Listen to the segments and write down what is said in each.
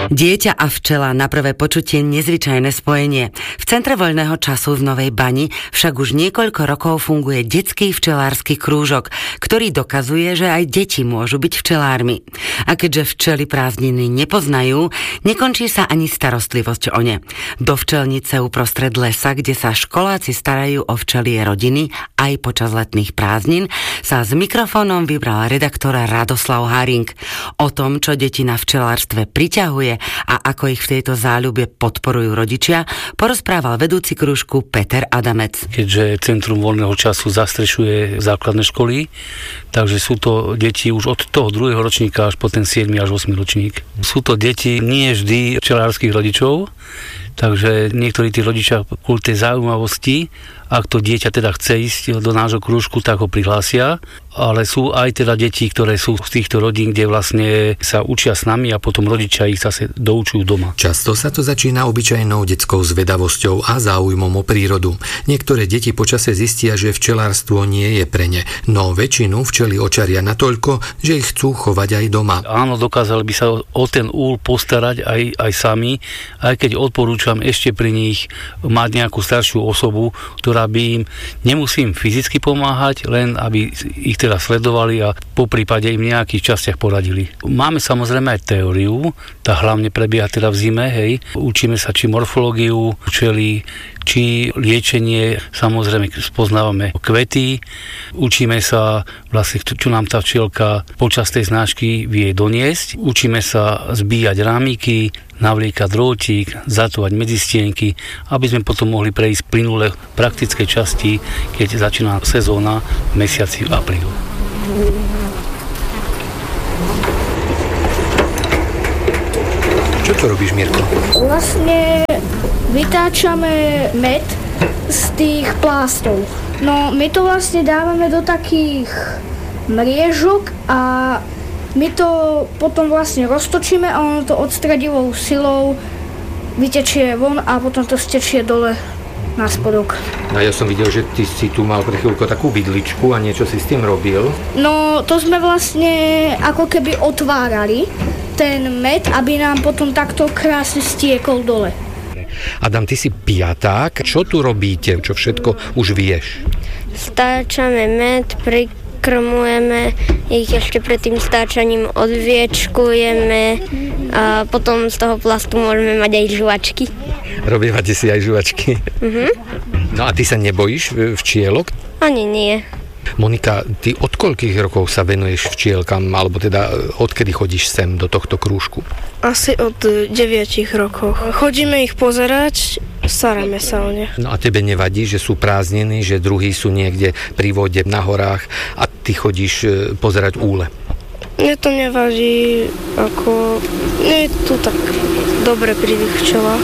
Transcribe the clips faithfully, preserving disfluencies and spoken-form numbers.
Dieťa a včela, na prvé počutie nezvyčajné spojenie. V Centre voľného času v Novej Bani však už niekoľko rokov funguje detský včelársky krúžok, ktorý dokazuje, že aj deti môžu byť včelármi. A keďže včely prázdniny nepoznajú, nekončí sa ani starostlivosť o ne. Do včelnice uprostred lesa, kde sa školáci starajú o včelie rodiny aj počas letných prázdnin, sa s mikrofónom vybral redaktor Radoslav Haring. O tom, čo deti na včelárstve priťahuje a ako ich v tejto záľube podporujú rodičia, porozprával vedúci krúžku Peter Adamec. Keďže Centrum voľného času zastrešuje základné školy, takže sú to deti už od toho druhého ročníka až po ten siedmy až ôsmy ročník. Sú to deti nie vždy včelárskych rodičov, takže niektorí tí rodičia kvôli tej zaujímavosti, ak to dieťa teda chce ísť do nášho krúžku, tak ho prihlásia, ale sú aj teda deti, ktoré sú z týchto rodín, kde vlastne sa učia s nami a potom rodičia ich zase doučujú doma. Často sa to začína obyčajnou detskou zvedavosťou a záujmom o prírodu. Niektoré deti počase zistia, že včelárstvo nie je pre ne, no väčšinu včely očaria natoľko, že ich chcú chovať aj doma. Áno, dokázali by sa o ten úl postarať aj, aj sami, aj keď odporúčam ešte pri nich mať nejakú staršiu osobu, ktorá by im, nemusím fyzicky pomáhať, len aby ich teda sledovali a po prípade im v nejakých častiach poradili. Máme samozrejme aj teóriu, tá hlavne prebieha teda v zime, hej. Učíme sa či morfológiu včely, či liečenie, samozrejme spoznávame kvety, učíme sa vlastne, čo nám tá včielka počas tej znášky vie doniesť, učíme sa zbíjať rámiky, navliekať drôtik, zatovať medzistienky, aby sme potom mohli prejsť plynule v praktickej časti, keď začína sezóna v mesiaci aprílu. Čo to robíš, Mirko? Vlastne vytáčame med z tých plástov. No, my to vlastne dávame do takých mriežok a my to potom vlastne roztočíme a ono to odstredivou silou vytečie von a potom to stečie dole na spodok. No ja som videl, že ty si tu mal pre chvíľku takú vidličku a niečo si s tým robil. No, to sme vlastne ako keby otvárali ten med, aby nám potom takto krásne stiekol dole. Adam, ty si piaták. Čo tu robíte? Čo všetko už vieš? Stáčame med, prikrmujeme ich ešte pred tým stáčaním, odviečkujeme a potom z toho plastu môžeme mať aj žuvačky. Robievate si aj žuvačky? Uh-huh. No a ty sa nebojíš včielok? Ani nie. Monika, ty od koľkých rokov sa venuješ včielkam, alebo teda odkedy chodíš sem do tohto krúžku? Asi od deviatich rokov. Chodíme ich pozerať, staráme sa o ne. No a tebe nevadí, že sú prázdniny, že druhí sú niekde pri vode na horách a ty chodíš pozerať úle? Mne to nevadí, ako nie je tu tak dobre pri tých včelách.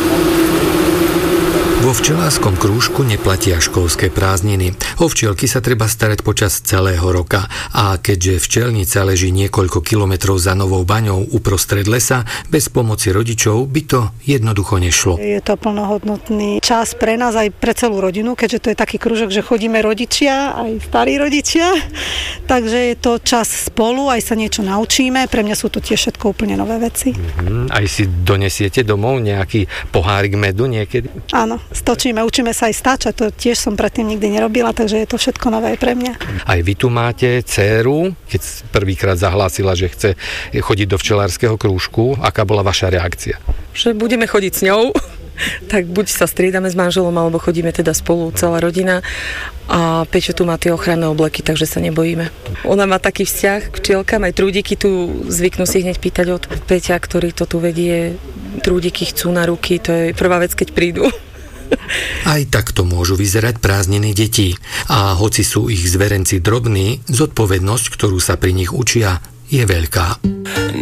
Vo včelárskom krúžku neplatia školské prázdniny. O včielky sa treba starať počas celého roka a keďže včelnica leží niekoľko kilometrov za Novou Baňou uprostred lesa, bez pomoci rodičov by to jednoducho nešlo. Je to plnohodnotný čas pre nás aj pre celú rodinu, keďže to je taký krúžok, že chodíme rodičia, aj starí rodičia, takže je to čas spolu, aj sa niečo naučíme. Pre mňa sú to tiež všetko úplne nové veci. Mm-hmm. Aj si donesiete domov nejaký pohárik medu niekedy? Áno. Stočíme, učíme sa aj stáčať, to tiež som predtým nikdy nerobila, takže je to všetko nové pre mňa. Aj vy tu máte dcéru, keď prvýkrát zahlásila, že chce chodiť do včelárskeho krúžku. Aká bola vaša reakcia? Že budeme chodiť s ňou, tak buď sa striedame s manželom, alebo chodíme teda spolu, celá rodina. A Pečo tu má tie ochranné obleky, takže sa nebojíme. Ona má taký vzťah k včielkam, aj trúdiky tu zvyknú si hneď pýtať od Peťa, ktorý to tu vedie. Trúdiky chcú na ruky, to je prvá vec, keď prídu. Aj takto môžu vyzerať prázdniny detí. A hoci sú ich zverenci drobní, zodpovednosť, ktorú sa pri nich učia, je veľká.